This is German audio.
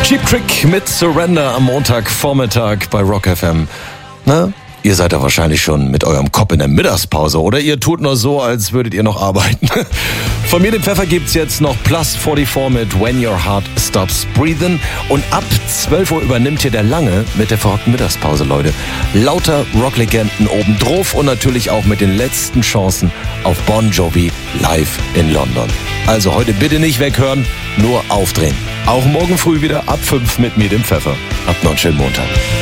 Cheap Trick mit Surrender am Montagvormittag bei Rock FM. Na, ihr seid ja wahrscheinlich schon mit eurem Kopf in der Mittagspause, oder? Ihr tut nur so, als würdet ihr noch arbeiten. Von mir den Pfeffer gibt's jetzt noch Plus 44 mit When Your Heart Stops Breathing. Und ab 12 Uhr übernimmt hier der Lange mit der verrückten Mittagspause, Leute. Lauter Rocklegenden obendrauf und natürlich auch mit den letzten Chancen auf Bon Jovi live in London. Also heute bitte nicht weghören, nur aufdrehen. Auch morgen früh wieder ab 5 mit mir, dem Pfeffer. Habt noch einen schönen Montag.